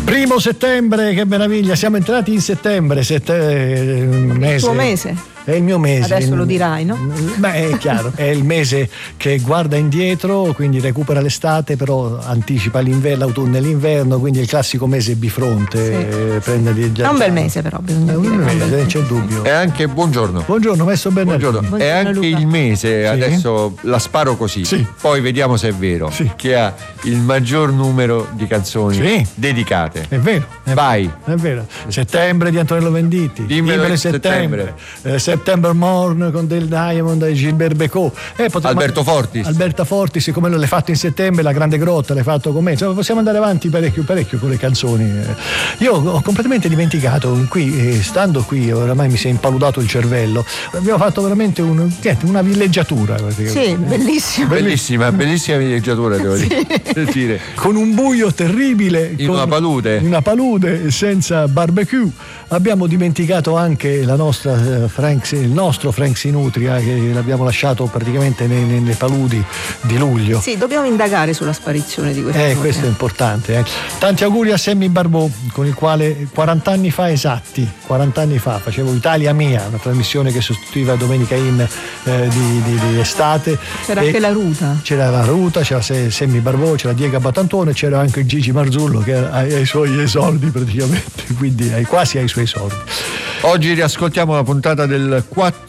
1° settembre, che meraviglia, siamo entrati in settembre, il tuo mese. È il mio mese. Adesso lo dirai, no? Beh, è chiaro, è il mese che guarda indietro, quindi recupera l'estate, però anticipa l'autunno e l'inverno, quindi è il classico mese bifronte. Sì. È un bel mese, però bisogna dire. Un mese, c'è dubbio. E anche buongiorno. Buongiorno, maestro Bernardino. Buongiorno. È anche Luca. il mese, Sì. adesso la sparo così, Sì. poi vediamo se è vero, Sì. che ha il maggior numero di canzoni Sì. dedicate. È vero. Vai. È vero. Settembre di Antonello Venditti. Dimmelo in settembre. September Morn con Del Diamond e Gilbert Bécaud. Alberto Fortis. Alberta Fortis, siccome l'hai fatto in settembre, La Grande Grotta l'hai fatto con me. Insomma, possiamo andare avanti parecchio con le canzoni. Io ho completamente dimenticato, stando qui, oramai mi si è impaludato il cervello. Abbiamo fatto veramente una villeggiatura. Sì, bellissimo. Bellissima villeggiatura, devo dire. Con un buio terribile. In una palude. In una palude senza barbecue. Abbiamo dimenticato anche il nostro Frank Sinutria, che l'abbiamo lasciato praticamente nelle paludi di luglio. Sì, dobbiamo indagare sulla sparizione di questo. Questo è importante. Tanti auguri a Sammy Barbot, con il quale 40 anni fa facevo Italia Mia, una trasmissione che sostituiva Domenica In di estate. C'era anche la Ruta. C'era la Ruta, c'era Sammy Barbot, c'era Diego Batantone, c'era anche Gigi Marzullo che ha i suoi esordi praticamente, quindi quasi ai suoi esordi. Oggi riascoltiamo la puntata del 4